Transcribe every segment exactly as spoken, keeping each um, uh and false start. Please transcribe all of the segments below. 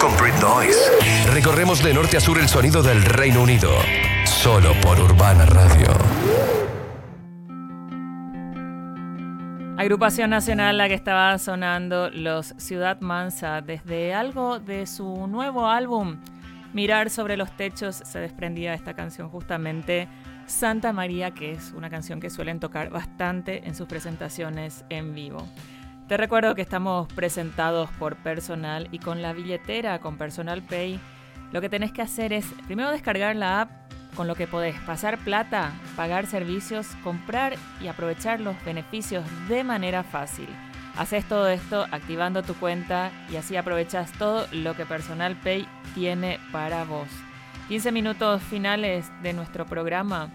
con Brit Noise. Recorremos de norte a sur el sonido del Reino Unido. Solo por Urbana Radio. Agrupación nacional, la que estaba sonando, los Ciudad Mansa, desde algo de su nuevo álbum, Mirar sobre los techos, se desprendía esta canción justamente, Santa María, que es una canción que suelen tocar bastante en sus presentaciones en vivo. Te recuerdo que estamos presentados por Personal y con la billetera, con Personal Pay, lo que tenés que hacer es primero descargar la app, con lo que podés pasar plata, pagar servicios, comprar y aprovechar los beneficios de manera fácil. Haces todo esto activando tu cuenta y así aprovechas todo lo que Personal Pay tiene para vos. quince minutos finales de nuestro programa.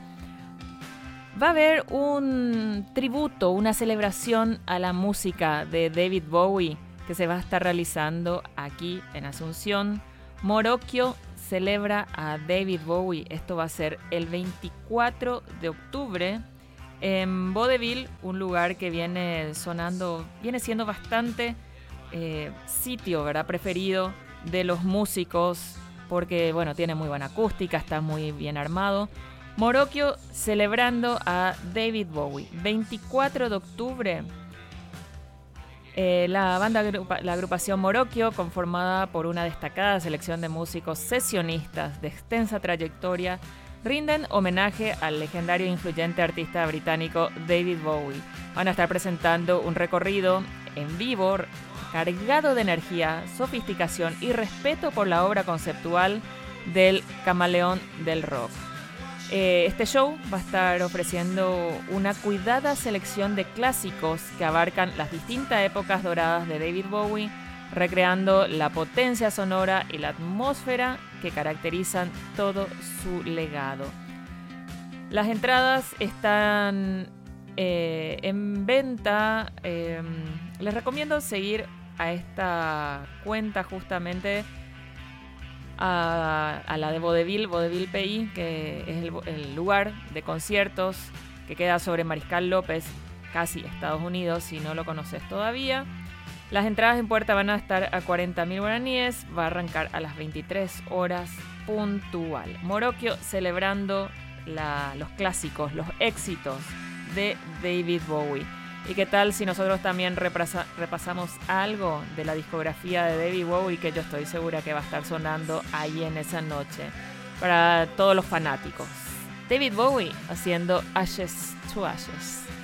Va a haber un tributo, una celebración a la música de David Bowie que se va a estar realizando aquí en Asunción. Morocchio celebra a David Bowie. Esto va a ser el veinticuatro de octubre en Vodevil, un lugar que viene sonando, viene siendo bastante eh, sitio, ¿verdad?, preferido de los músicos, porque bueno, tiene muy buena acústica, está muy bien armado. Morocchio celebrando a David Bowie. veinticuatro de octubre. Eh, la banda, la agrupación Morocchio, conformada por una destacada selección de músicos sesionistas de extensa trayectoria, rinden homenaje al legendario e influyente artista británico David Bowie. Van a estar presentando un recorrido en vivo cargado de energía, sofisticación y respeto por la obra conceptual del camaleón del rock. Eh, este show va a estar ofreciendo una cuidada selección de clásicos que abarcan las distintas épocas doradas de David Bowie, recreando la potencia sonora y la atmósfera que caracterizan todo su legado. Las entradas están eh, en venta. Eh, les recomiendo seguir a esta cuenta justamente, a, a la de Vodevil, Vodevil P I, que es el, el lugar de conciertos que queda sobre Mariscal López, casi Estados Unidos, si no lo conoces todavía. Las entradas en puerta van a estar a cuarenta mil guaraníes, va a arrancar a las veintitrés horas puntual. Morocchio celebrando la, los clásicos, los éxitos de David Bowie. ¿Y qué tal si nosotros también repasa, repasamos algo de la discografía de David Bowie, que yo estoy segura que va a estar sonando ahí en esa noche para todos los fanáticos? David Bowie haciendo Ashes to Ashes.